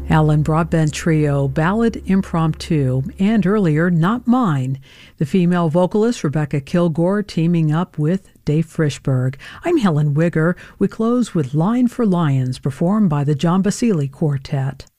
Alan Broadbent Trio, Ballad Impromptu, and earlier, Not Mine, the female vocalist Rebecca Kilgore teaming up with Dave Frischberg. I'm Helen Wigger. We close with Line for Lions, performed by the John Basile Quartet.